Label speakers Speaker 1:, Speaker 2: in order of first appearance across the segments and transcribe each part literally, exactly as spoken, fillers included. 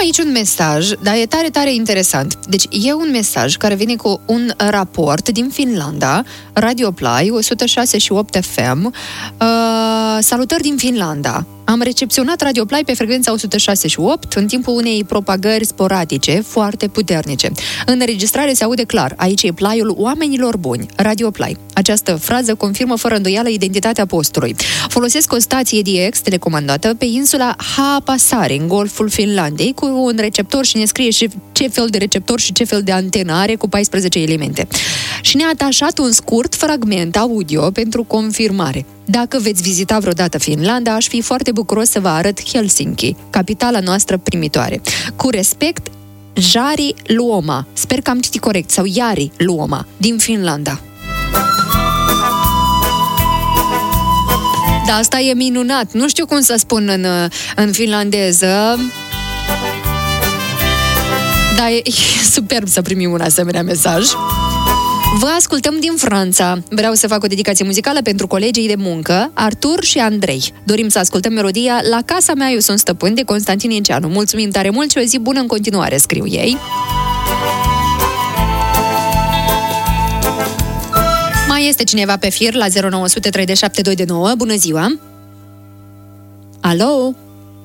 Speaker 1: aici un mesaj, dar e tare, tare interesant. Deci e un mesaj care vine cu un raport din Finlanda, Radio Play, o sută șase și opt F M. Uh, salutări din Finlanda. Am recepționat Radio Play pe frecvența o sută șase și opt în timpul unei propagări sporadice foarte puternice. În înregistrare se aude clar, aici e Playul oamenilor buni, Radio Play. Această frază confirmă fără îndoială identitatea postului. Folosesc o stație D X telecomandată pe insula Haapasari, în golful Finlandei, cu un receptor și ne scrie și ce fel de receptor și ce fel de antenă are, cu paisprezece elemente. Și ne-a atașat un scurt fragment audio pentru confirmare. Dacă veți vizita vreodată Finlanda, aș fi foarte bucuros să vă arăt Helsinki, capitala noastră primitoare. Cu respect, Jari Luoma. Sper că am citit corect. Sau Jari Luoma, din Finlanda. Da, asta e minunat. Nu știu cum să spun în, în finlandeză. Dar e, e superb să primim un asemenea mesaj. Vă ascultăm din Franța. Vreau să fac o dedicație muzicală pentru colegii de muncă, Artur și Andrei. Dorim să ascultăm melodia La casa mea eu sunt stăpân, de Constantin Inceanu. Mulțumim tare mult și o zi bună în continuare, scriu ei. Mai este cineva pe fir la zero nouă zero zero trei șapte doi nouă. Bună ziua! Alo?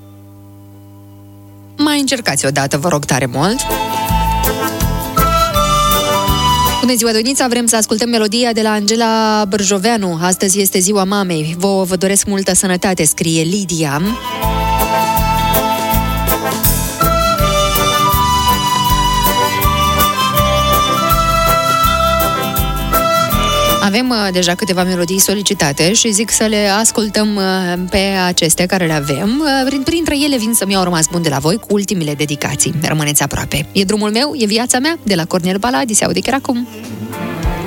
Speaker 1: Mai încercați odată, vă rog tare mult. Bună ziua, Donița! Vrem să ascultăm melodia de la Angela Bârjoveanu. Astăzi este ziua mamei. Vă, vă doresc multă sănătate, scrie Lidia. Avem uh, deja câteva melodii solicitate și zic să le ascultăm uh, pe acestea care le avem. Uh, printre ele vin să-mi iau rămas bun de la voi cu ultimele dedicații. Rămâneți aproape. E drumul meu, e viața mea, de la Cornel Baladi, se aude chiar acum.